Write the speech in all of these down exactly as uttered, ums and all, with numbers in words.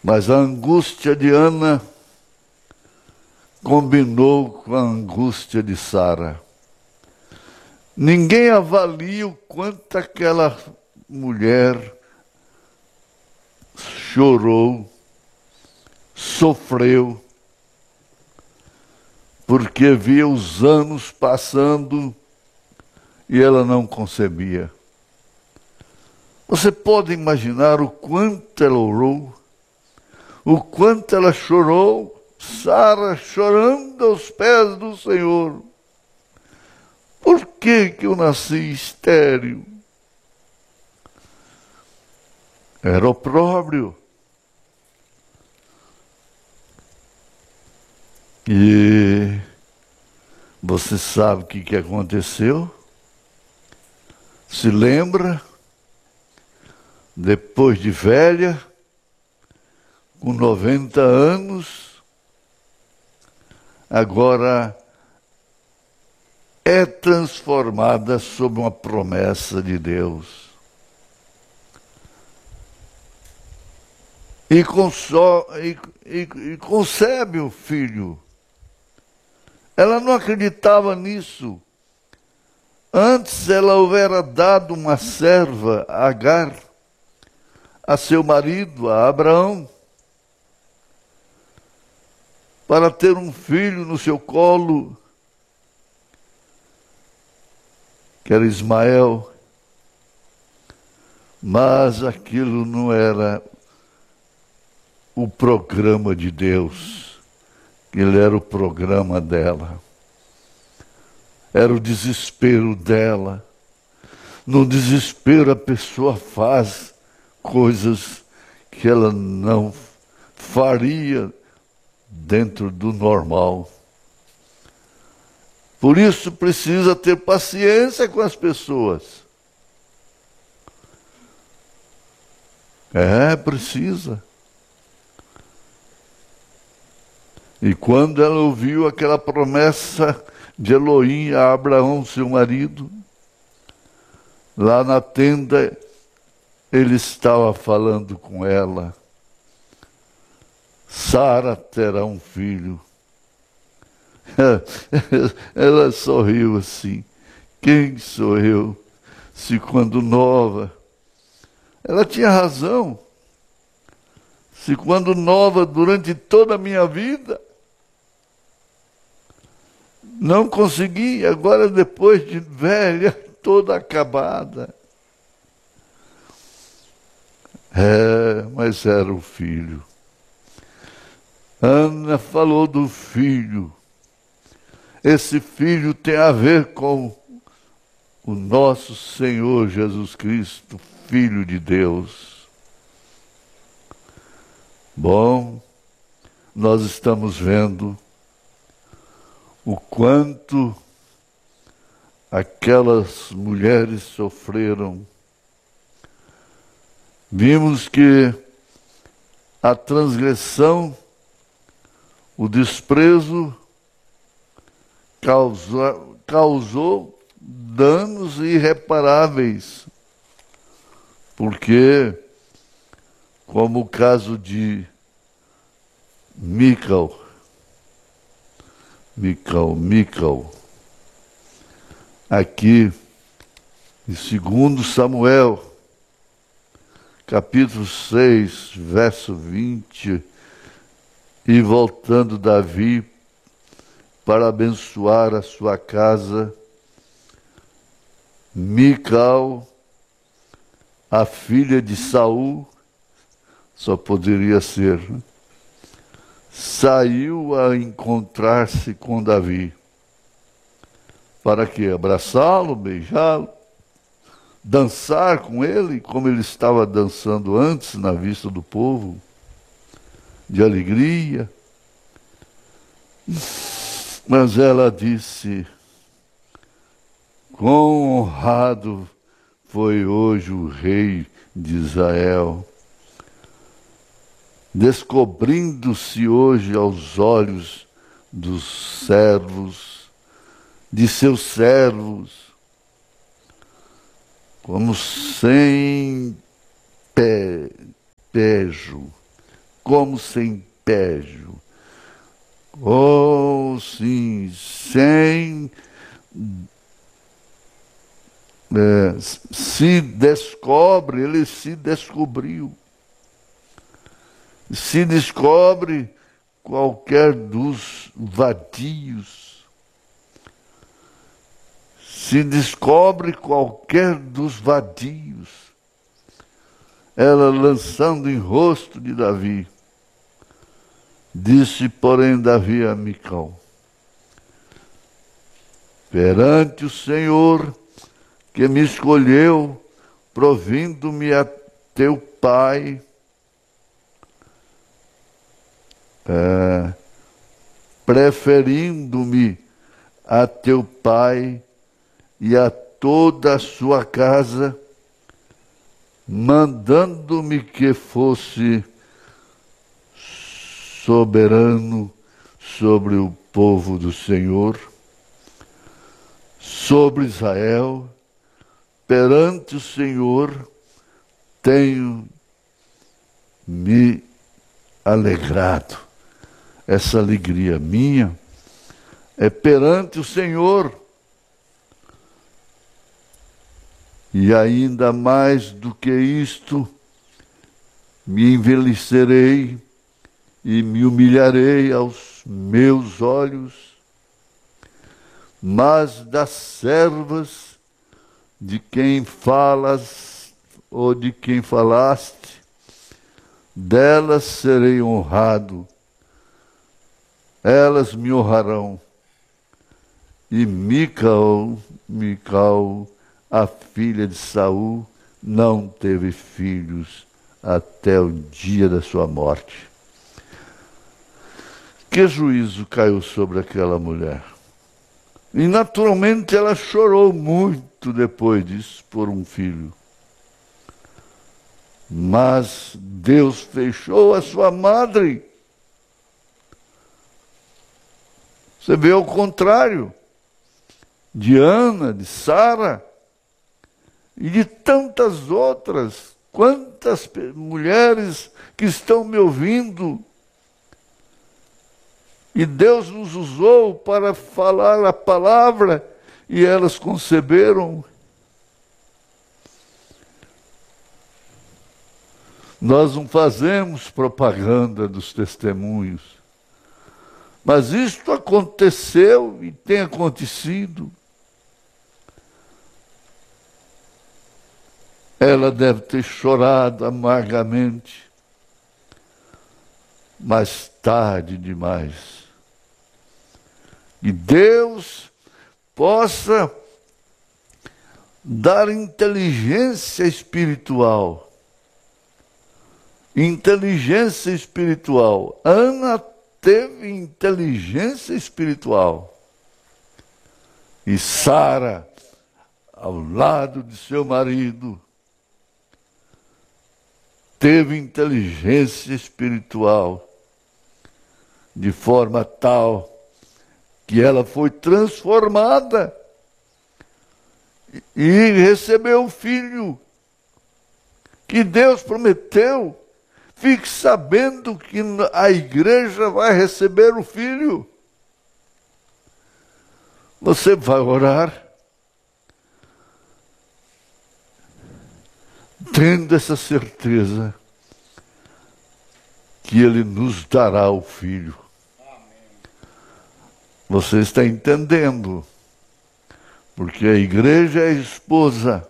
Mas a angústia de Ana combinou com a angústia de Sara. Ninguém avalia o quanto aquela mulher chorou, sofreu, porque via os anos passando e ela não concebia. Você pode imaginar o quanto ela orou, o quanto ela chorou, Sara chorando aos pés do Senhor. Por que que eu nasci estéril? Era opróbrio. E você sabe o que que aconteceu? Se lembra? Depois de velha, com noventa anos, agora é transformada sob uma promessa de Deus. E, consó, e, e, e concebe o filho. Ela não acreditava nisso. Antes ela houvera dado uma serva, Agar, a seu marido, a Abraão, para ter um filho no seu colo, que era Ismael. Mas aquilo não era o programa de Deus, ele era o programa dela. Era o desespero dela. No desespero a pessoa faz coisas que ela não faria dentro do normal. Por isso precisa ter paciência com as pessoas. É, precisa. E quando ela ouviu aquela promessa de Elohim a Abraão, seu marido, lá na tenda, ele estava falando com ela. Sara terá um filho. Ela sorriu assim. Quem sou eu? Se quando nova... Ela tinha razão. Se quando nova, durante toda a minha vida, não consegui, agora depois de velha, toda acabada. É, mas era o filho. Ana falou do filho. Esse filho tem a ver com o nosso Senhor Jesus Cristo, Filho de Deus. Bom, nós estamos vendo o quanto aquelas mulheres sofreram. Vimos que a transgressão, o desprezo, causou, causou danos irreparáveis. Porque, como o caso de Mical, Mical, Mical, aqui, em segundo Samuel, capítulo seis, verso vinte, e voltando Davi para abençoar a sua casa, Mical, a filha de Saul, só poderia ser, né? Saiu a encontrar-se com Davi. Para quê? Abraçá-lo, beijá-lo, dançar com ele, como ele estava dançando antes na vista do povo, de alegria. Mas ela disse: quão honrado foi hoje o rei de Israel, descobrindo-se hoje aos olhos dos servos, de seus servos, como sem pe, pejo, como sem pejo. Oh, sim, sem... É, se descobre, ele se descobriu. Se descobre qualquer dos vadios. Se descobre qualquer dos vadios. Ela, lançando em rosto de Davi, disse, porém, Davi a Mical: perante o Senhor que me escolheu, provindo-me a teu pai, é, preferindo-me a teu pai e a toda a sua casa, mandando-me que fosse soberano sobre o povo do Senhor, sobre Israel. Perante o Senhor tenho me alegrado. Essa alegria minha é perante o Senhor. E ainda mais do que isto, me envelhecerei e me humilharei aos meus olhos, mas das servas de quem falas, ou de quem falaste, delas serei honrado, elas me honrarão. E Mical, Mical, a filha de Saul, não teve filhos até o dia da sua morte. Que juízo caiu sobre aquela mulher? E naturalmente ela chorou muito depois disso por um filho. Mas Deus fechou a sua madre. Você vê o contrário de Ana, de Sara e de tantas outras. Quantas mulheres que estão me ouvindo. E Deus nos usou para falar a palavra e elas conceberam. Nós não fazemos propaganda dos testemunhos, mas isto aconteceu e tem acontecido. Ela deve ter chorado amargamente, mas tarde demais. Que Deus possa dar inteligência espiritual. Inteligência espiritual. Ana teve inteligência espiritual. E Sara, ao lado de seu marido, teve inteligência espiritual, de forma tal que ela foi transformada e recebeu o filho que Deus prometeu. Fique sabendo que a igreja vai receber o filho. Você vai orar tendo essa certeza que Ele nos dará o filho. Você está entendendo? Porque a igreja é a esposa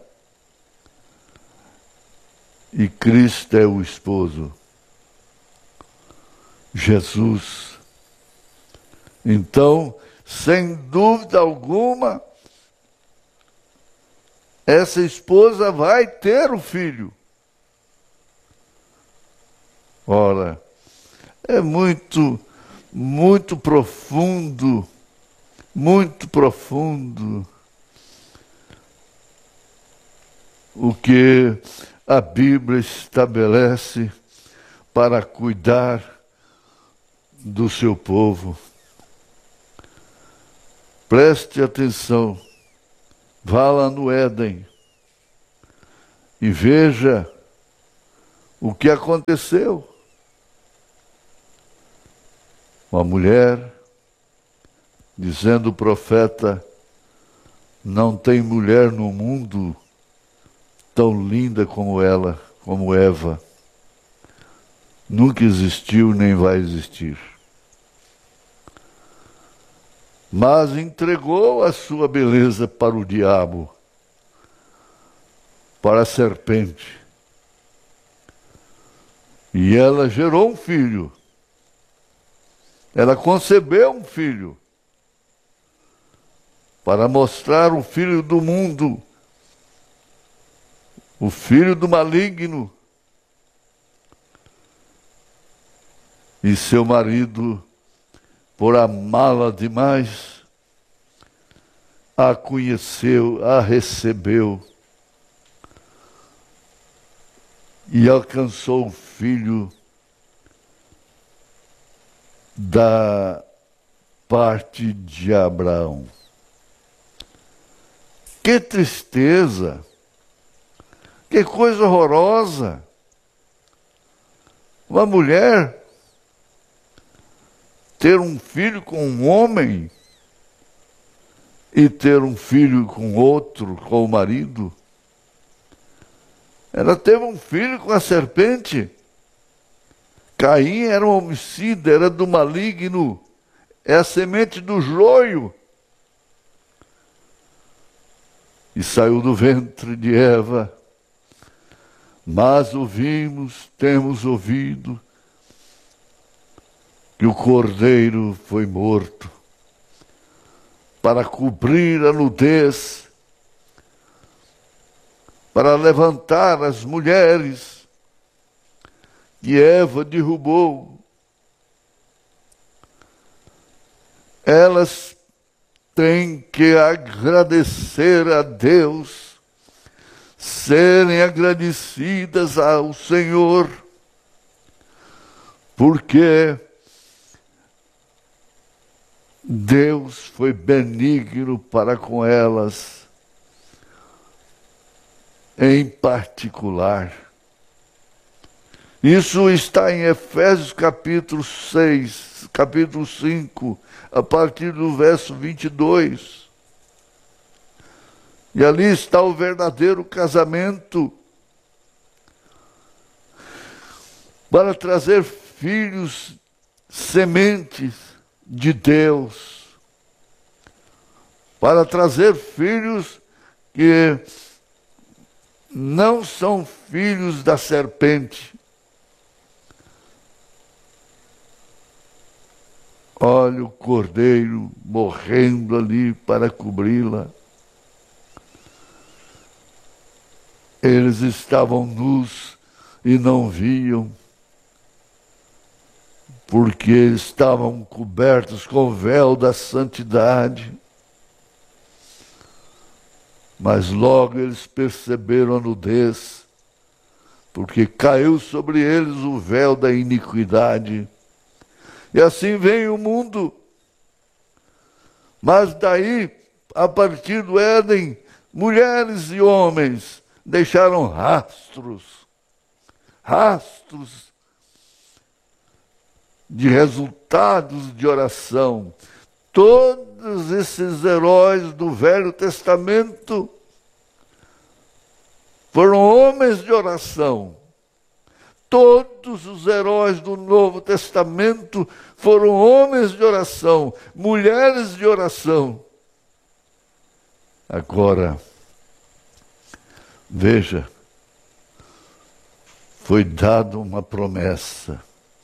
e Cristo é o esposo. Jesus. Então, sem dúvida alguma, essa esposa vai ter o filho. Ora, é muito, muito profundo, muito profundo o que a Bíblia estabelece para cuidar do seu povo. Preste atenção, vá lá no Éden e veja o que aconteceu. Uma mulher, dizendo o profeta, não tem mulher no mundo tão linda como ela, como Eva. Nunca existiu nem vai existir. Mas entregou a sua beleza para o diabo, para a serpente. E ela gerou um filho. Ela concebeu um filho para mostrar o filho do mundo, o filho do maligno. E seu marido, por amá-la demais, a conheceu, a recebeu e alcançou o filho da parte de Abraão. Que tristeza! Que coisa horrorosa! Uma mulher ter um filho com um homem e ter um filho com outro, com o marido. Ela teve um filho com a serpente. Caim era um homicida, era do maligno, é a semente do joio. E saiu do ventre de Eva. Mas ouvimos, temos ouvido, que o cordeiro foi morto para cobrir a nudez, para levantar as mulheres que Eva derrubou. Elas têm que agradecer a Deus, serem agradecidas ao Senhor, porque Deus foi benigno para com elas, em particular. Isso está em Efésios capítulo seis, capítulo cinco, a partir do verso vinte e dois. E ali está o verdadeiro casamento, para trazer filhos, sementes de Deus, para trazer filhos que não são filhos da serpente. Olha o cordeiro morrendo ali para cobri-la. Eles estavam nus e não viam, porque estavam cobertos com o véu da santidade. Mas logo eles perceberam a nudez, porque caiu sobre eles o véu da iniquidade. E assim vem o mundo. Mas daí, a partir do Éden, mulheres e homens deixaram rastros, rastros de resultados de oração. Todos esses heróis do Velho Testamento foram homens de oração. Todos os heróis do Novo Testamento foram homens de oração, mulheres de oração. Agora, veja, foi dada uma promessa: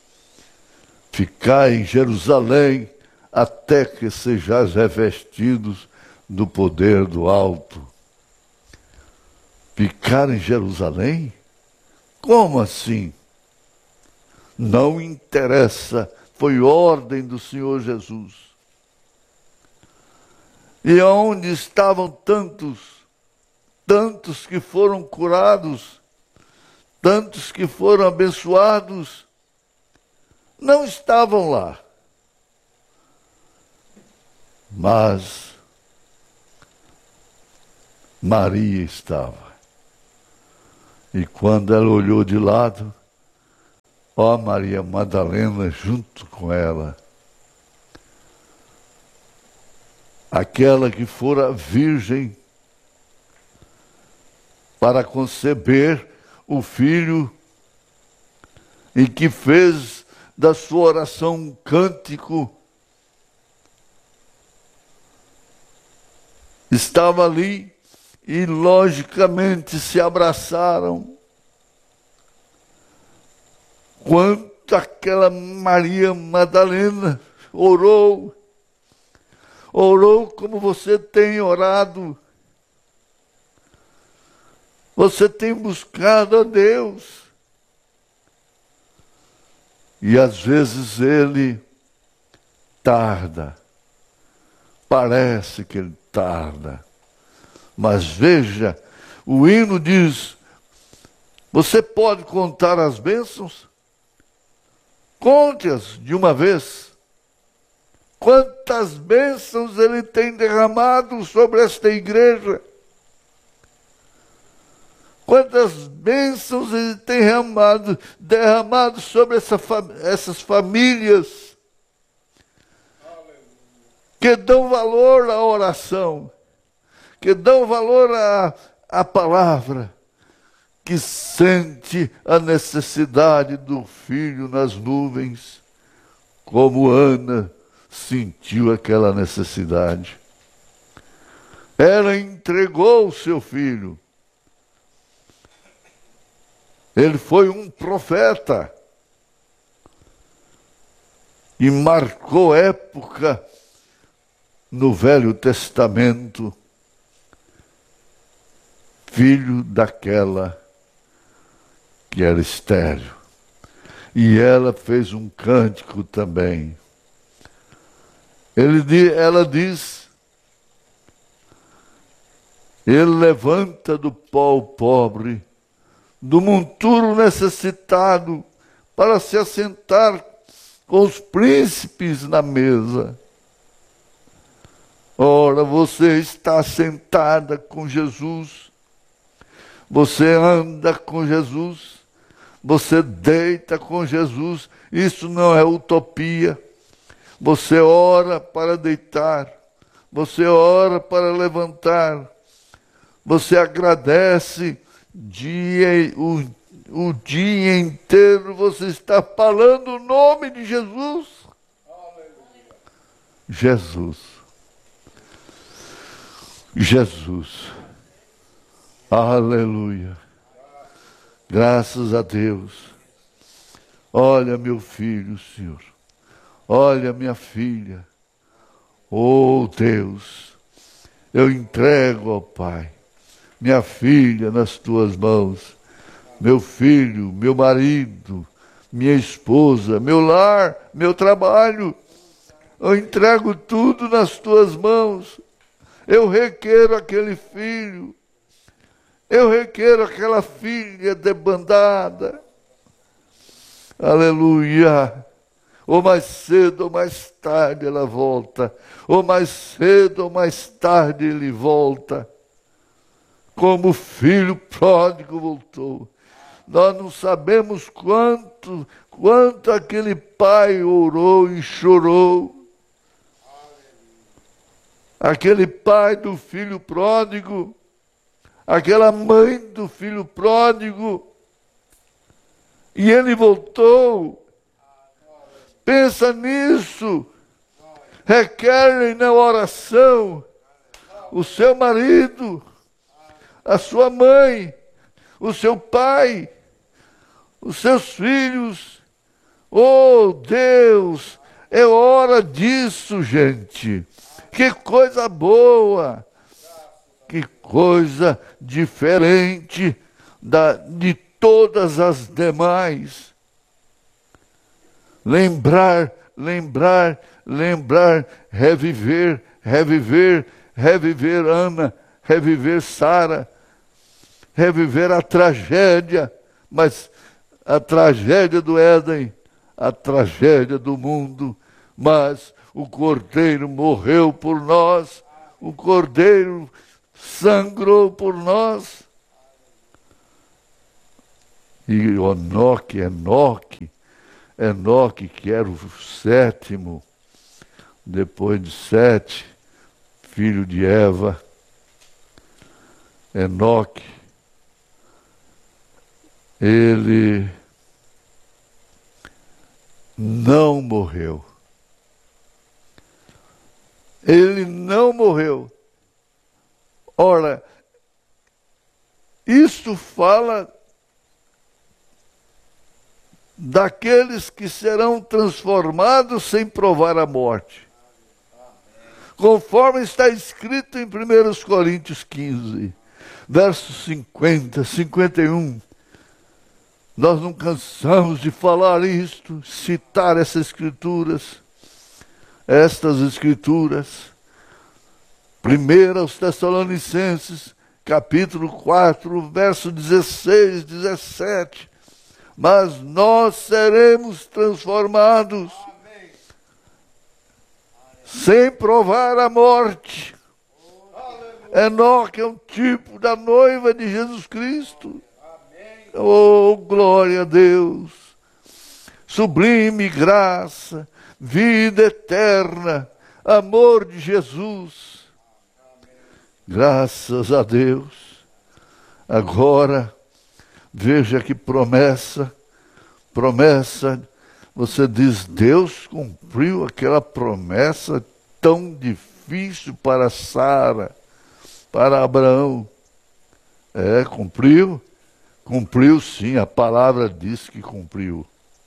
ficar em Jerusalém até que sejais revestidos do poder do alto. Ficar em Jerusalém? Como assim? Não interessa, foi ordem do Senhor Jesus. E onde estavam tantos, tantos que foram curados, tantos que foram abençoados, não estavam lá. Mas Maria estava. E quando ela olhou de lado, ó Maria Madalena junto com ela, aquela que fora virgem para conceber o filho e que fez da sua oração um cântico, estava ali e logicamente se abraçaram. Quanto aquela Maria Madalena orou, orou como você tem orado. Você tem buscado a Deus. E às vezes ele tarda. Parece que ele tarda. Mas veja, o hino diz: você pode contar as bênçãos? Conte-as de uma vez. Quantas bênçãos ele tem derramado sobre esta igreja. Quantas bênçãos ele tem derramado, derramado sobre essa, essas famílias que dão valor à oração, que dão valor à, à palavra, que sente a necessidade do filho nas nuvens, como Ana sentiu aquela necessidade. Ela entregou o seu filho. Ele foi um profeta e marcou época no Velho Testamento, filho daquela que era estéril. E ela fez um cântico também. Ele, ela diz: ele levanta do pó o pobre, do monturo necessitado, para se assentar com os príncipes na mesa. Ora, você está sentada com Jesus, você anda com Jesus, você deita com Jesus. Isso não é utopia. Você ora para deitar, você ora para levantar, você agradece dia, o, o dia inteiro, você está falando o nome de Jesus. Jesus. Jesus. Aleluia. Graças a Deus. Olha, meu filho, Senhor. Olha, minha filha. Oh, Deus. Eu entrego, ó Pai, minha filha nas tuas mãos. Meu filho, meu marido, minha esposa, meu lar, meu trabalho. Eu entrego tudo nas tuas mãos. Eu requero aquele filho. Eu requero aquela filha debandada. Aleluia. Ou mais cedo ou mais tarde ela volta. Ou mais cedo ou mais tarde ele volta. Como o filho pródigo voltou. Nós não sabemos quanto, quanto aquele pai orou e chorou. Aquele pai do filho pródigo, aquela mãe do filho pródigo, e ele voltou. Pensa nisso. Requerem na oração o seu marido, a sua mãe, o seu pai, os seus filhos. Oh, Deus, é hora disso, gente. Que coisa boa, que coisa diferente da, de todas as demais. Lembrar, lembrar, lembrar, reviver, reviver, reviver Ana, reviver Sara, reviver a tragédia, mas a tragédia do Éden, a tragédia do mundo, mas o Cordeiro morreu por nós, o Cordeiro sangrou por nós. E Enoque, Enoque, Enoque, que era o sétimo, depois de sete, filho de Eva, Enoque, ele não morreu. Ele não morreu. Ora, isto fala daqueles que serão transformados sem provar a morte. Conforme está escrito em primeira Coríntios quinze, versos cinquenta, cinquenta e um. Nós não cansamos de falar isto, citar essas escrituras, estas escrituras. Primeira aos Tessalonicenses, capítulo quatro, verso dezesseis, dezessete. Mas nós seremos transformados sem provar a morte. Enoque é um tipo da noiva de Jesus Cristo. Oh, glória a Deus! Sublime graça, vida eterna, amor de Jesus. Graças a Deus. Agora, veja que promessa, promessa, você diz, Deus cumpriu aquela promessa tão difícil para Sara, para Abraão. É, cumpriu? Cumpriu sim, a palavra diz que cumpriu.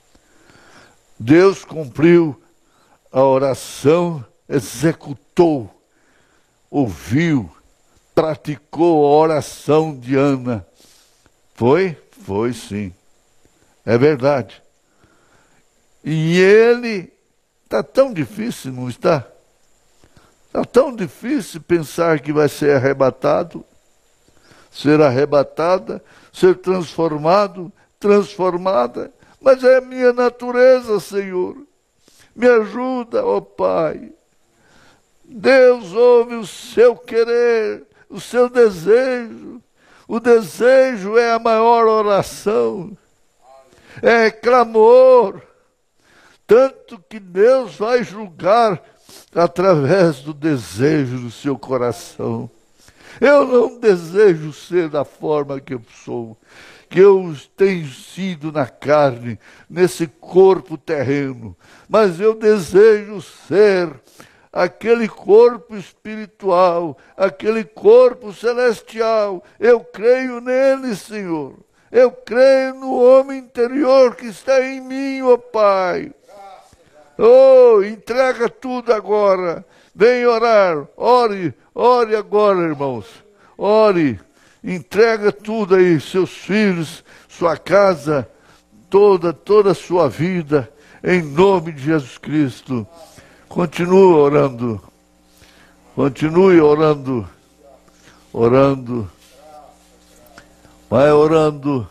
Deus cumpriu a oração, executou, ouviu, praticou a oração de Ana. Foi? Foi sim. É verdade. E ele, está tão difícil, não está? Está tão difícil pensar que vai ser arrebatado, ser arrebatada, ser transformado, transformada. Mas é a minha natureza, Senhor. Me ajuda, ó Pai. Deus ouve o seu querer, o seu desejo. O desejo é a maior oração. É clamor. Tanto que Deus vai julgar através do desejo do seu coração. Eu não desejo ser da forma que eu sou, que eu tenho sido na carne, nesse corpo terreno, mas eu desejo ser aquele corpo espiritual, aquele corpo celestial. Eu creio nele, Senhor. Eu creio no homem interior que está em mim, ó Pai. Oh, entrega tudo agora. Vem orar. Ore, ore agora, irmãos. Ore. Entrega tudo aí, seus filhos, sua casa, toda, toda a sua vida, em nome de Jesus Cristo. Continue orando. Continue orando. Orando. Vai orando.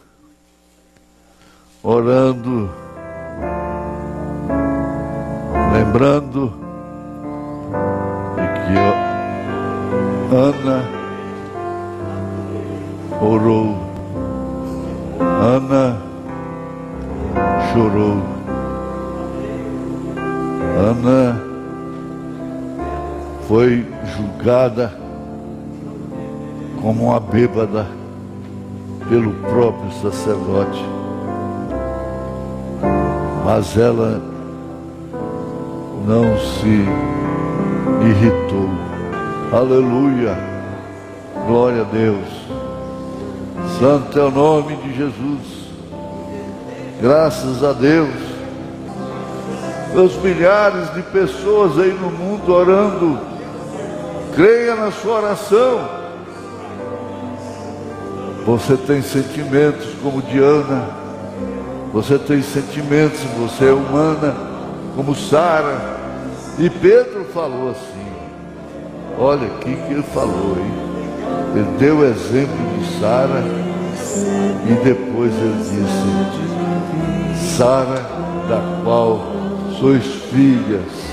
Orando. Lembrando de que Ana orou, Ana chorou, Ana foi julgada como uma bêbada pelo próprio sacerdote, mas ela não se irritou. Aleluia, glória a Deus. Santo é o nome de Jesus. Graças a Deus. Os milhares de pessoas aí no mundo orando, creia na sua oração. Você tem sentimentos como Diana, você tem sentimentos, você é humana como Sara. E Pedro falou assim, olha aqui que ele falou, hein? Ele deu o exemplo de Sara e depois ele disse, Sara, da qual sois filhas.